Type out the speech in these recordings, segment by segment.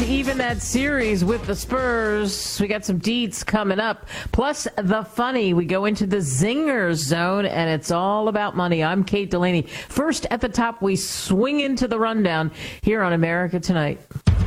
even that series with the Spurs. We got some deets coming up. Plus the funny. We go into the zinger zone, and it's all about money. I'm Kate Delaney. First at the top, we swing into the rundown here on America Tonight.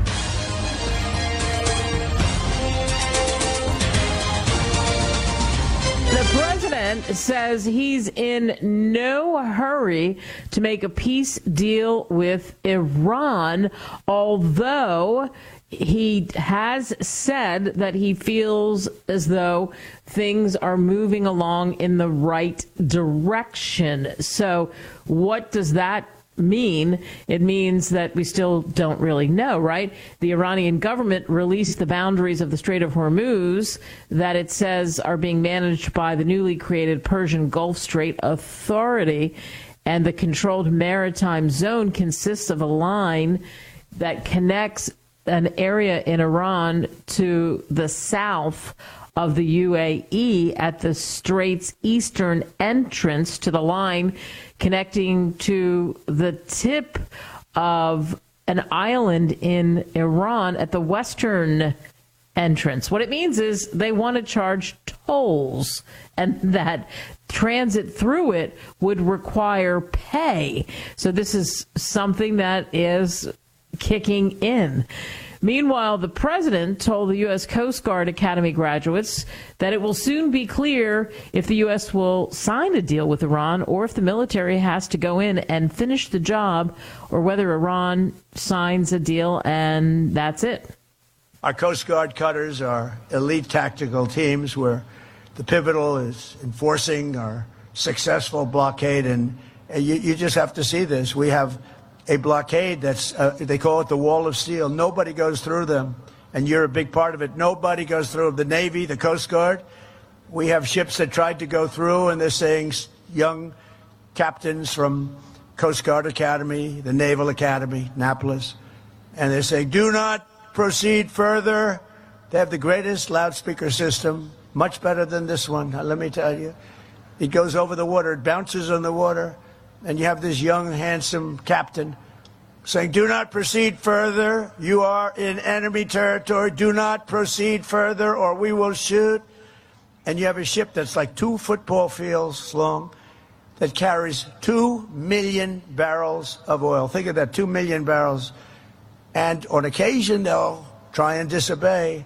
The president says he's in no hurry to make a peace deal with Iran, although he has said that he feels as though things are moving along in the right direction. So what does that mean? It means that we still don't really know, right? The Iranian government released the boundaries of the Strait of Hormuz that it says are being managed by the newly created Persian Gulf Strait Authority. And the controlled maritime zone consists of a line that connects an area in Iran to the south of the UAE at the strait's eastern entrance to the line connecting to the tip of an island in Iran at the western entrance. What it means is they want to charge tolls, and that transit through it would require pay. So this is something that is kicking in. Meanwhile, the president told the U.S. Coast Guard Academy graduates that it will soon be clear if the U.S. will sign a deal with Iran or if the military has to go in and finish the job, or whether Iran signs a deal and that's it. Our Coast Guard cutters are elite tactical teams where the pivotal is enforcing our successful blockade. And you just have to see this. We have a blockade that's, they call it the wall of steel. Nobody goes through them, and you're a big part of it. Nobody goes through the Navy, the Coast Guard. We have ships that tried to go through, and they're saying young captains from Coast Guard Academy, the Naval Academy, Annapolis, and they're saying, do not proceed further. They have the greatest loudspeaker system, much better than this one, let me tell you. It goes over the water, it bounces on the water. And you have this young, handsome captain saying, do not proceed further. You are in enemy territory. Do not proceed further or we will shoot. And you have a ship that's like 2 football fields long that carries 2 million barrels of oil. Think of that, 2 million barrels. And on occasion, they'll try and disobey.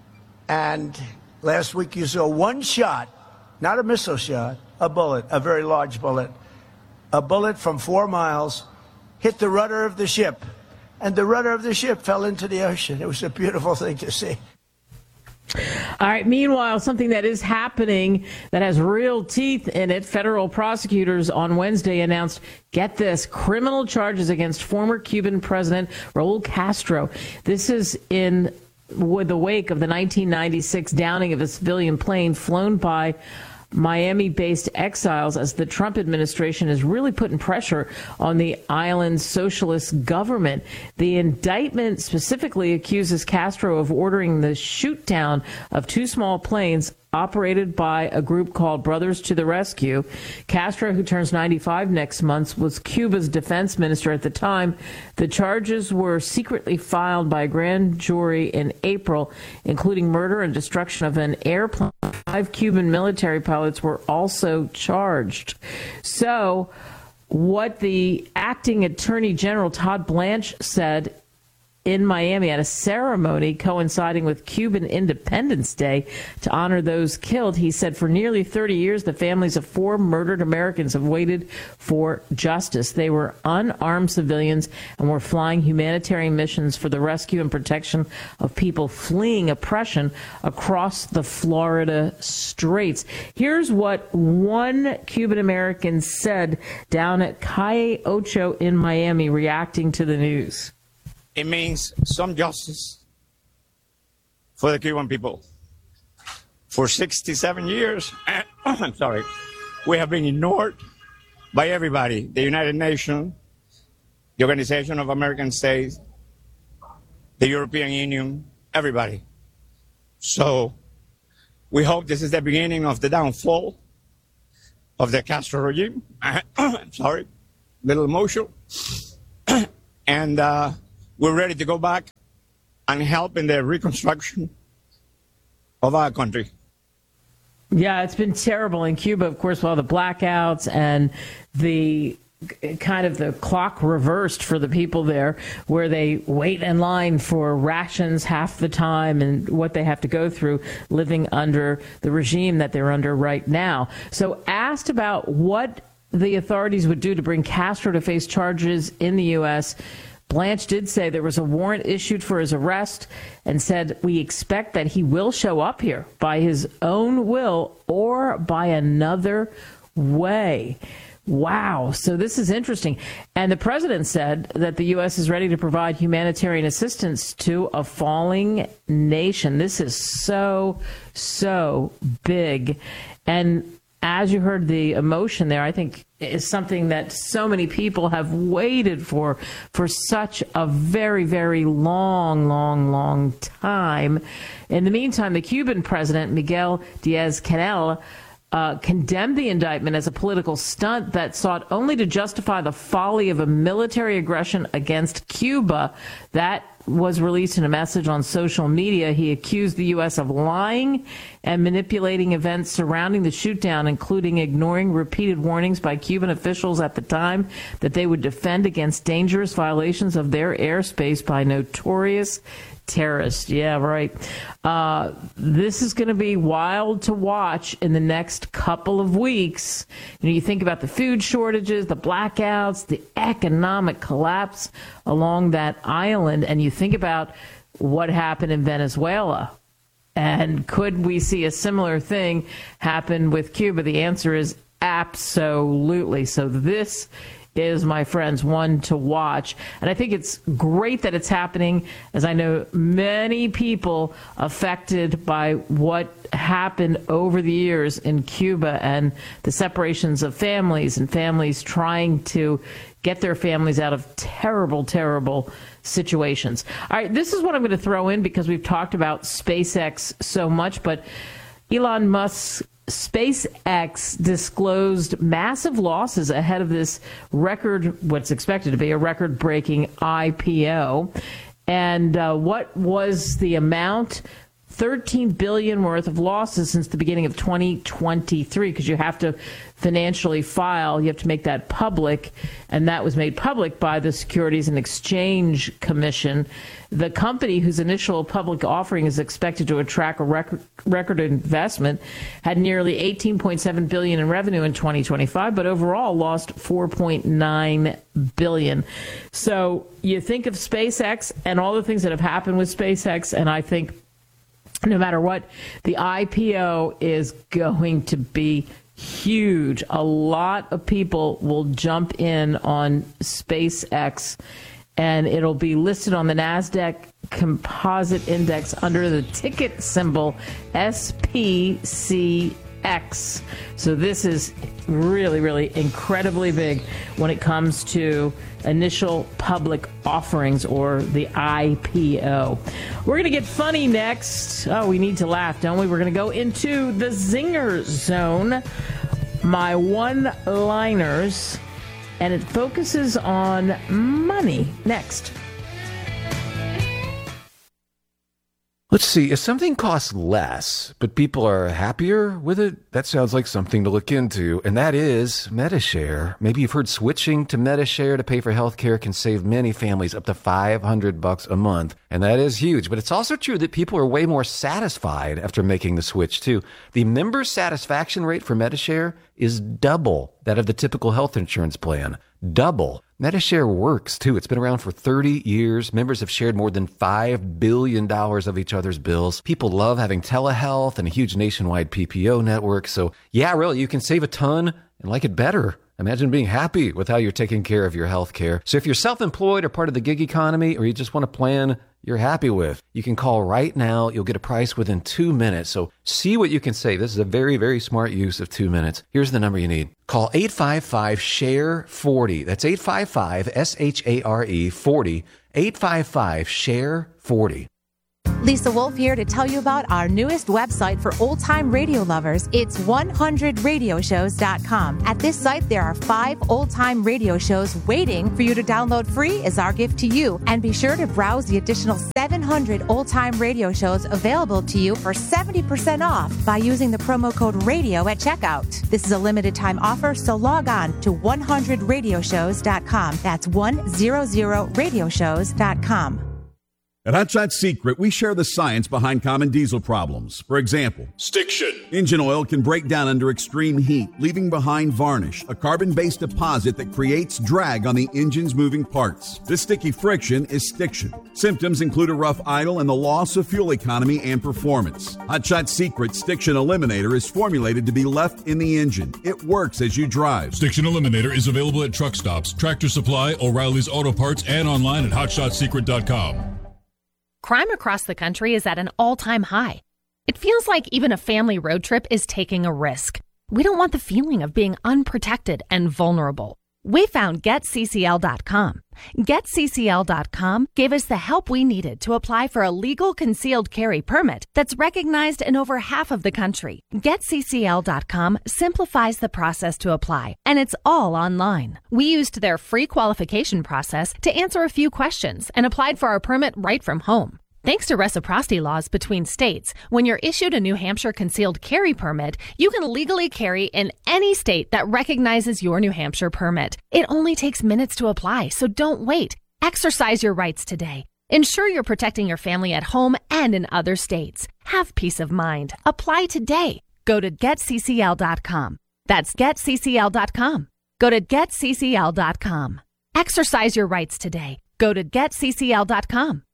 And last week you saw one shot, not a missile shot, a bullet, a very large bullet. A bullet from 4 miles hit the rudder of the ship, and the rudder of the ship fell into the ocean. It was a beautiful thing to see. All right. Meanwhile, something that is happening that has real teeth in it. Federal prosecutors on Wednesday announced, get this, criminal charges against former Cuban President Raul Castro. This is in the wake of the 1996 downing of a civilian plane flown by Miami-based exiles, as the Trump administration is really putting pressure on the island's socialist government. The indictment specifically accuses Castro of ordering the shoot down of 2 small planes operated by a group called Brothers to the Rescue. Castro, who turns 95 next month, was Cuba's defense minister at the time. The charges were secretly filed by a grand jury in April, including murder and destruction of an airplane. 5 Cuban military pilots were also charged. So what the acting Attorney General Todd Blanche said in Miami at a ceremony coinciding with Cuban Independence Day to honor those killed, he said, for nearly 30 years, the families of 4 murdered Americans have waited for justice. They were unarmed civilians and were flying humanitarian missions for the rescue and protection of people fleeing oppression across the Florida Straits. Here's what one Cuban American said down at Calle Ocho in Miami, reacting to the news. It means some justice for the Cuban people. For 67 years, I'm sorry, we have been ignored by everybody, the United Nations, the Organization of American States, the European Union, everybody. So we hope this is the beginning of the downfall of the Castro regime. I'm sorry, a little emotional. And we're ready to go back and help in the reconstruction of our country. Yeah, it's been terrible in Cuba, of course, with all the blackouts and the kind of the clock reversed for the people there, where they wait in line for rations half the time and what they have to go through living under the regime that they're under right now. So asked about what the authorities would do to bring Castro to face charges in the U.S., Blanche did say there was a warrant issued for his arrest and said, we expect that he will show up here by his own will or by another way. Wow. So this is interesting. And the president said that the U.S. is ready to provide humanitarian assistance to a falling nation. This is so big. And as you heard, the emotion there, I think, is something that so many people have waited for such a very, very long time. In the meantime, the Cuban president, Miguel Diaz-Canel, condemned the indictment as a political stunt that sought only to justify the folly of a military aggression against Cuba. That was released in a message on social media. He accused the U.S. of lying and manipulating events surrounding the shootdown, including ignoring repeated warnings by Cuban officials at the time that they would defend against dangerous violations of their airspace by notorious terrorists. Yeah, right. This is going to be wild to watch in the next couple of weeks. You think about the food shortages, the blackouts, the economic collapse along that island, and you think about what happened in Venezuela. And could we see a similar thing happen with Cuba? The answer is absolutely. So this is, my friends, one to watch. And I think it's great that it's happening, as I know many people affected by what happened over the years in Cuba and the separations of families and families trying to get their families out of terrible situations. All right, this is what I'm going to throw in because we've talked about SpaceX so much, but Elon Musk's SpaceX disclosed massive losses ahead of this what's expected to be a record-breaking IPO. And what was the amount? $13 billion worth of losses since the beginning of 2023, because you have to financially file. You have to make that public, and that was made public by the Securities and Exchange Commission. The company, whose initial public offering is expected to attract a record investment, had nearly $18.7 billion in revenue in 2025, but overall lost $4.9 billion. So you think of SpaceX and all the things that have happened with SpaceX, and I think no matter what, the IPO is going to be huge. A lot of people will jump in on SpaceX, and it'll be listed on the NASDAQ Composite Index under the ticket symbol SPCX. So this is really incredibly big when it comes to initial public offerings, or the IPO. We're going to get funny next. Oh, we need to laugh, don't we? We're going to go into the Zinger Zone, my one-liners, and it focuses on money. Next. Let's see, if something costs less, but people are happier with it, that sounds like something to look into, and that is Medi-Share. Maybe you've heard switching to Medi-Share to pay for healthcare can save many families up to $500 a month, and that is huge. But it's also true that people are way more satisfied after making the switch, too. The member satisfaction rate for Medi-Share is double that of the typical health insurance plan. Double. Medi-Share works, too. It's been around for 30 years. Members have shared more than $5 billion of each other's bills. People love having telehealth and a huge nationwide PPO network. So, yeah, really, you can save a ton and like it better. Imagine being happy with how you're taking care of your health care. So if you're self-employed or part of the gig economy, or you just want a plan you're happy with, you can call right now. You'll get a price within 2 minutes. So see what you can save. This is a very smart use of 2 minutes. Here's the number you need. Call 855-SHARE-40. That's 855-SHARE-40. 855-SHARE-40. Lisa Wolf here to tell you about our newest website for old-time radio lovers. It's 100radioshows.com. At this site, there are 5 old-time radio shows waiting for you to download free as our gift to you. And be sure to browse the additional 700 old-time radio shows available to you for 70% off by using the promo code RADIO at checkout. This is a limited-time offer, so log on to 100radioshows.com. That's 100radioshows.com. At Hot Shot Secret, we share the science behind common diesel problems. For example, stiction. Engine oil can break down under extreme heat, leaving behind varnish, a carbon-based deposit that creates drag on the engine's moving parts. This sticky friction is stiction. Symptoms include a rough idle and the loss of fuel economy and performance. Hot Shot Secret Stiction Eliminator is formulated to be left in the engine. It works as you drive. Stiction Eliminator is available at truck stops, Tractor Supply, O'Reilly's Auto Parts, and online at hotshotsecret.com. Crime across the country is at an all-time high. It feels like even a family road trip is taking a risk. We don't want the feeling of being unprotected and vulnerable. We found GetCCL.com. GetCCL.com gave us the help we needed to apply for a legal concealed carry permit that's recognized in over half of the country. GetCCL.com simplifies the process to apply, and it's all online. We used their free qualification process to answer a few questions and applied for our permit right from home. Thanks to reciprocity laws between states, when you're issued a New Hampshire concealed carry permit, you can legally carry in any state that recognizes your New Hampshire permit. It only takes minutes to apply, so don't wait. Exercise your rights today. Ensure you're protecting your family at home and in other states. Have peace of mind. Apply today. Go to GetCCL.com. That's GetCCL.com. Go to GetCCL.com. Exercise your rights today. Go to GetCCL.com.